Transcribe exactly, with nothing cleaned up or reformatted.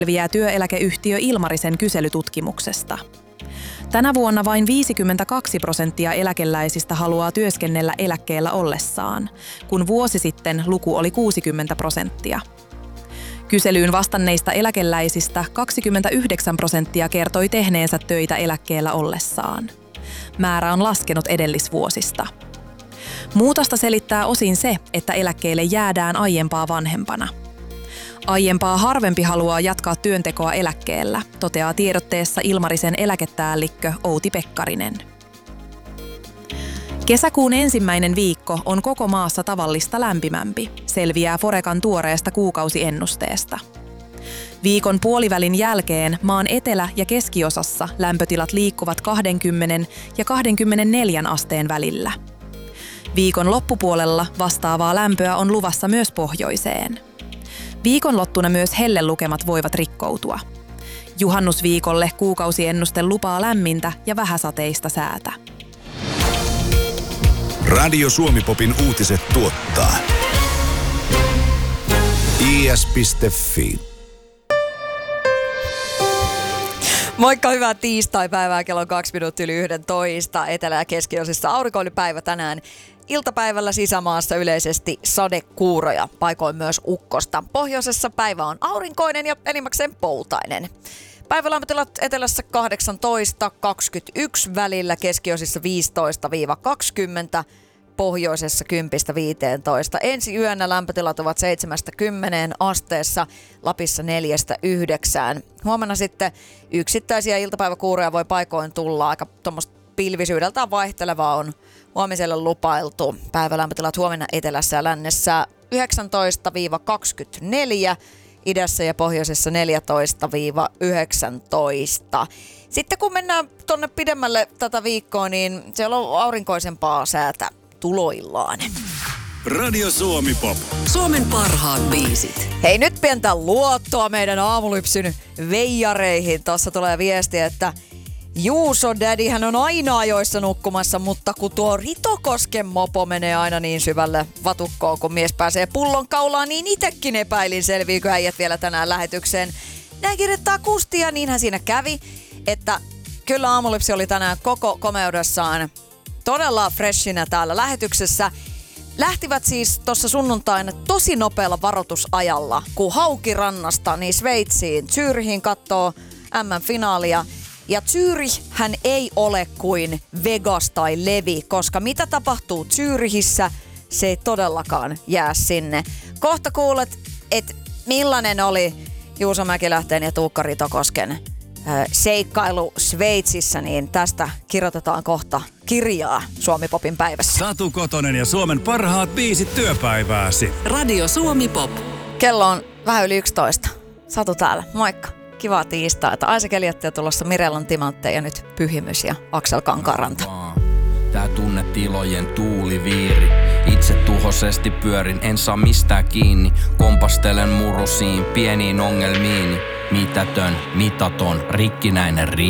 selviää työeläkeyhtiö Ilmarisen kyselytutkimuksesta. Tänä vuonna vain viisikymmentäkaksi prosenttia eläkeläisistä haluaa työskennellä eläkkeellä ollessaan, kun vuosi sitten luku oli kuusikymmentä prosenttia. Kyselyyn vastanneista eläkeläisistä kaksikymmentäyhdeksän prosenttia kertoi tehneensä töitä eläkkeellä ollessaan. Määrä on laskenut edellisvuosista. Muutosta selittää osin se, että eläkkeelle jäädään aiempaa vanhempana. Aiempaa harvempi haluaa jatkaa työntekoa eläkkeellä, toteaa tiedotteessa Ilmarisen eläkepäällikkö Outi Pekkarinen. Kesäkuun ensimmäinen viikko on koko maassa tavallista lämpimämpi, selviää Forecan tuoreesta kuukausiennusteesta. Viikon puolivälin jälkeen maan etelä- ja keskiosassa lämpötilat liikkuvat kaksikymmentä ja kaksikymmentäneljä asteen välillä. Viikon loppupuolella vastaavaa lämpöä on luvassa myös pohjoiseen. Viikonloppuna myös hellelukemat voivat rikkoutua. Juhannusviikolle kuukausiennuste lupaa lämmintä ja vähäsateista säätä. Radio Suomi-popin uutiset tuottaa i s piste f i. Moikka, hyvää tiistaipäivää, kello on kaksi minuuttia yli yhdentoista. Etelä- ja keskiosissa aurinkoinen päivä tänään. Iltapäivällä sisämaassa yleisesti sadekuuroja, paikoin myös ukkosta. Pohjoisessa päivä on aurinkoinen ja enimmäkseen poutainen. Päivälämpötilat etelässä kahdeksantoista kaksikymmentäyksi välillä, keskiosissa viisitoista kaksikymmentä, pohjoisessa kymmentä viisitoista. Ensi yönä lämpötilat ovat seitsemästä kymmeneen asteessa, Lapissa neljästä yhdeksään. Huomenna sitten yksittäisiä iltapäiväkuuroja voi paikoin tulla, aika tuommoista pilvisyydeltään vaihtelevaa on huomiselle lupailtu. Päivälämpötilat huomenna etelässä ja lännessä yhdeksäntoista kaksikymmentäneljä, idässä ja pohjoisessa neljätoista yhdeksäntoista. Sitten kun mennään tonne pidemmälle tätä viikkoa, niin siellä on aurinkoisempaa säätä tuloillaan. Radio Suomi Pop. Suomen parhaat biisit. Hei, nyt pientä luottoa meidän aamulypsyn veijareihin. Tuossa tulee viesti, että Juuso Daddy, hän on aina ajoissa nukkumassa, mutta kun tuo Ritokosken mopo menee aina niin syvälle vatukkoon, kun mies pääsee pullon kaulaan, niin itekin epäilin, selviikö äijät vielä tänään lähetykseen. Näin kirjoittaa Kusti, ja niinhän siinä kävi, että kyllä aamulypsi oli tänään koko komeudessaan todella freshinä täällä lähetyksessä. Lähtivät siis tuossa sunnuntaina tosi nopealla varoitusajalla, kun Haukirannasta niin Sveitsiin, Zürichiin kattoo äm äm-finaalia. Ja Zürich hän ei ole kuin Vegas tai Levi, koska mitä tapahtuu Zürichissä, se ei todellakaan jää sinne. Kohta kuulet, että millainen oli Juuso Mäkilähteen ja Tuukka Ritokosken seikkailu Sveitsissä, niin tästä kirjoitetaan kohta kirjaa Suomi-popin päivässä. Satu Kotonen ja Suomen parhaat biisit työpäivääsi. Radio Suomi Pop. Kello on vähän yli yksitoista. Satu täällä, moikka. Kivaa tiistaita. Aisa Keliatti tulossa Mirellan timantteja ja nyt Pyhimys ja Aksel Kankaanranta. Tää tunnetilojen tuuliviiri. Itse tuhosesti pyörin, en saa mistään kiinni. Kompastelen murusiin, pieniin ongelmiini. Mitätön, mitaton, rikkinäinen riimi.